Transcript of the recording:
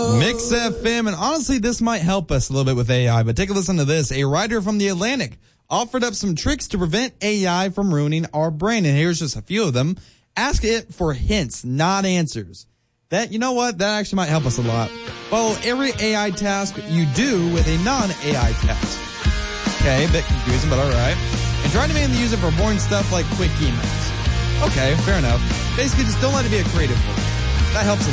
Mix FM, and honestly, this might help us a little bit with AI, but take a listen to this. A writer from The Atlantic offered up some tricks to prevent AI from ruining our brain, and here's just a few of them. Ask it for hints, not answers. That, you know what, that actually might help us a lot. Follow every AI task you do with a non-AI task. Okay, a bit confusing, but all right. And try to mainly use it for boring stuff like quick emails. Okay, fair enough. Basically, just don't let it be a creative one. That helps a